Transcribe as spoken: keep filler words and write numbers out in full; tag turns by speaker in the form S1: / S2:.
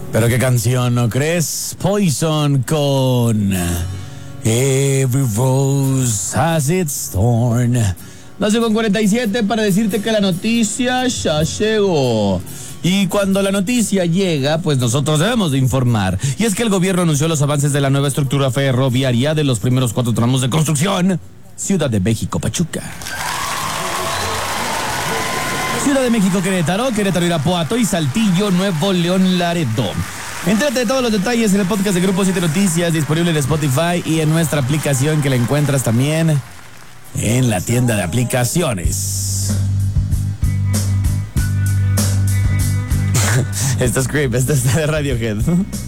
S1: Pero qué canción, ¿no crees? Poison con Every Rose Has Its Thorn. doce con cuarenta y siete para decirte que la noticia ya llegó. Y cuando la noticia llega, pues nosotros debemos de informar. Y es que el gobierno anunció los avances de la nueva estructura ferroviaria de los primeros cuatro tramos de construcción. Ciudad de México, Pachuca. Ciudad de México, Querétaro, Querétaro, Irapuato y Saltillo, Nuevo León, Laredo. Entrate de todos los detalles en el podcast de Grupo siete Noticias, disponible en Spotify y en nuestra aplicación que la encuentras también en la tienda de aplicaciones. Esto es Creep, esto está de Radiohead.